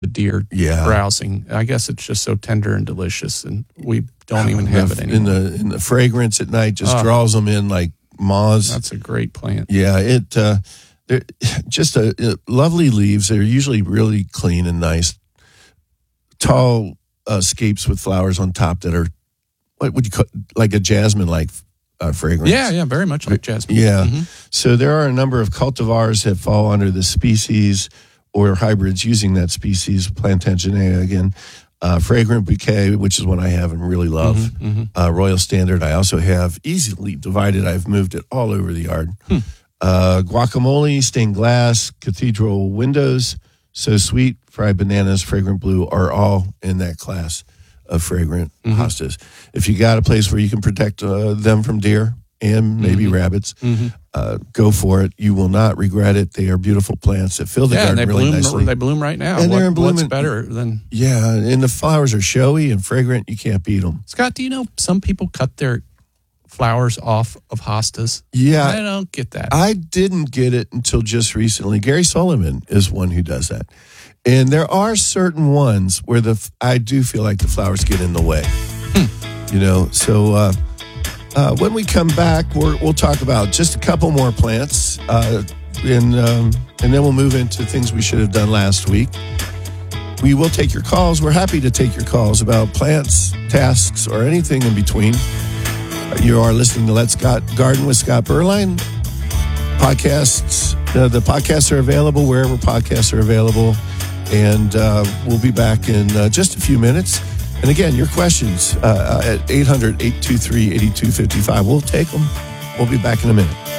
the deer browsing. I guess it's just so tender and delicious, and we don't even have it anymore. In the fragrance at night just draws them in like moths. That's a great plant. Yeah, they're just lovely leaves. They're usually really clean and nice. Tall scapes with flowers on top that are, what would you call, like a jasmine-like fragrance. Yeah, very much like jasmine. Yeah. Mm-hmm. So there are a number of cultivars that fall under the species or hybrids using that species, Plantagenet again. Fragrant Bouquet, which is one I have and really love. Royal Standard, I also have. Easily Divided, I've moved it all over the yard. Guacamole, Stained Glass, Cathedral Windows, So Sweet, Fried Bananas, Fragrant Blue are all in that class of fragrant hostas. If you got a place where you can protect them from deer and maybe rabbits, go for it. You will not regret it. They are beautiful plants that fill the garden really nicely. They bloom right now. And they're in bloom. What's better than... Yeah, and the flowers are showy and fragrant. You can't beat them. Scott, do you know some people cut their flowers off of hostas? Yeah. I don't get that. I didn't get it until just recently. Gary Sullivan is one who does that. And there are certain ones where I do feel like the flowers get in the way. You know, so when we come back, we'll talk about just a couple more plants, and then we'll move into things we should have done last week. We will take your calls. We're happy to take your calls about plants, tasks, or anything in between. You are listening to Let's Garden with Scott Berline. Podcasts, the podcasts are available wherever podcasts are available. And we'll be back in just a few minutes. And again, your questions at 800-823-8255. We'll take them. We'll be back in a minute.